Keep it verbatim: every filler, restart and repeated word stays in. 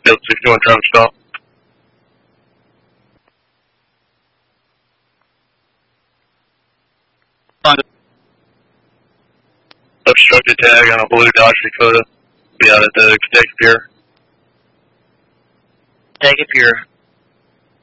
Field sixty-one traffic stop. Obstructed tag on a blue Dodge Dakota. Be out at the Kentucky Pier. Kentucky Pier.